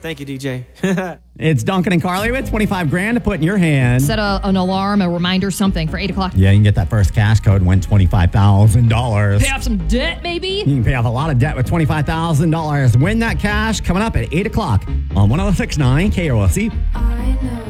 Thank you, DJ. It's Duncan and Carly with 25 grand to put in your hand. Set an alarm, a reminder, something for 8 o'clock. Yeah, you can get that first cash code and win $25,000. Pay off some debt, maybe? You can pay off a lot of debt with $25,000. Win that cash coming up at 8 o'clock on 106.9 KROC. I know.